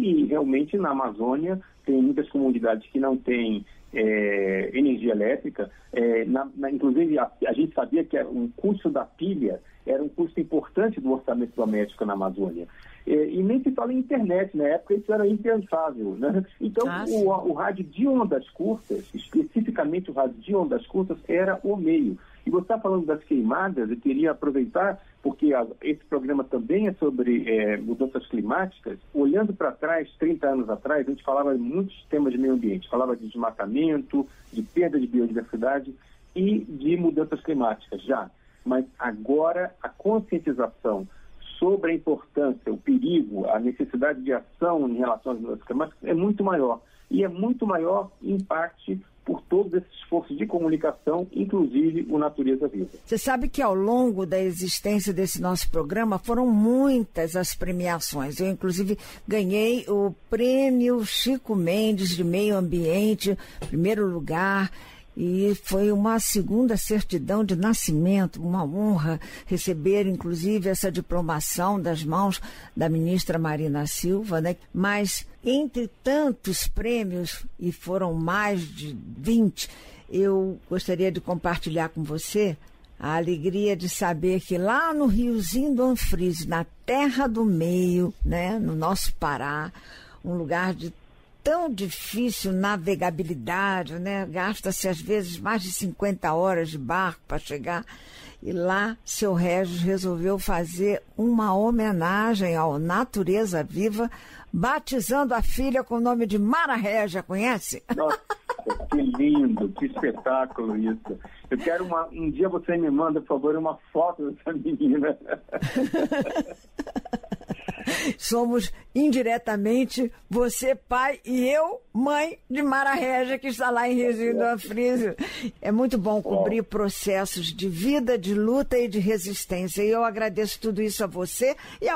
E realmente na Amazônia tem muitas comunidades que não têm energia elétrica. Inclusive, a gente sabia que o custo da pilha era um custo importante do orçamento doméstico na Amazônia. E nem se fala em internet, na época isso era impensável, né? Então, o rádio de ondas curtas, especificamente o rádio de ondas curtas, era o meio. E você está falando das queimadas, eu queria aproveitar, porque esse programa também é sobre mudanças climáticas. Olhando para trás, 30 anos atrás, a gente falava de muitos temas de meio ambiente, falava de desmatamento, de perda de biodiversidade e de mudanças climáticas já. Mas agora a conscientização sobre a importância, o perigo, a necessidade de ação em relação às mudanças climáticas é muito maior. E é muito maior, em parte, por todos esses esforços de comunicação, inclusive o Natureza Viva. Você sabe que ao longo da existência desse nosso programa foram muitas as premiações. Eu, inclusive, ganhei o Prêmio Chico Mendes de Meio Ambiente, primeiro lugar. E foi uma segunda certidão de nascimento, uma honra receber, inclusive, essa diplomação das mãos da ministra Marina Silva, né? Mas, entre tantos prêmios, e foram mais de 20, eu gostaria de compartilhar com você a alegria de saber que lá no Riozinho do Anfriso, na Terra do Meio, né, no nosso Pará, um lugar de tão difícil navegabilidade, né? Gasta-se às vezes mais de 50 horas de barco para chegar. E lá, seu Régis resolveu fazer uma homenagem ao Natureza Viva, batizando a filha com o nome de Mara Régia, conhece? Nossa, que lindo, que espetáculo isso. Eu quero um dia você me manda, por favor, uma foto dessa menina. Somos indiretamente você, pai, e eu, mãe de Mara Régia, que está lá em Riozinho do Anfriso. É muito bom cobrir processos de vida, de luta e de resistência. E eu agradeço tudo isso a você e a